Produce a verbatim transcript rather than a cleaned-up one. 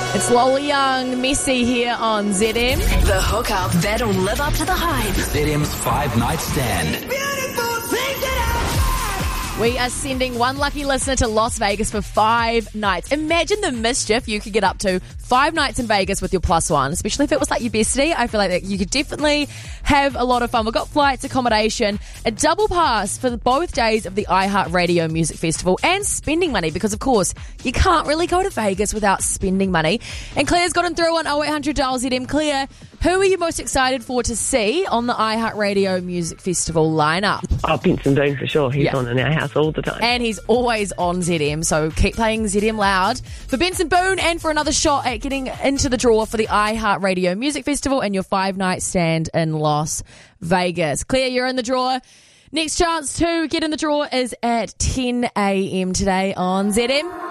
It's Lola Young, Messy here on Z M. The hookup that'll live up to the hype. Z M's Five Night Stand. We are sending one lucky listener to Las Vegas for five nights. Imagine the mischief you could get up to. Five nights in Vegas with your plus one, especially if it was like your bestie. I feel like that you could definitely have a lot of fun. We've got flights, accommodation, a double pass for the, both days of the iHeartRadio Music Festival, and spending money because, of course, you can't really go to Vegas without spending money. And Claire's gotten through on oh eight hundred dial Z M. Claire, who are you most excited for to see on the iHeartRadio Music Festival lineup? Oh, Benson Boone for sure. He's Yeah. on in our house all the time. And he's always on Z M, so keep playing Z M loud for Benson Boone and for another shot at getting into the draw for the iHeartRadio Music Festival and your five-night stand in Las Vegas. Claire, you're in the draw. Next chance to get in the draw is at ten a.m. today on Z M.